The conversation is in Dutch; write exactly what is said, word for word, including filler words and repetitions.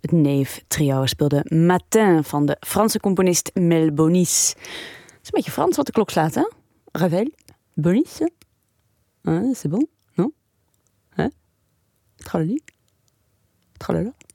Het Neef-trio speelde Matin van de Franse componist Mel Bonis. Het is een beetje Frans wat de klok slaat, hè? Ravel, Bonis. Ah, c'est bon, non? Hè? Tralali? Tralala?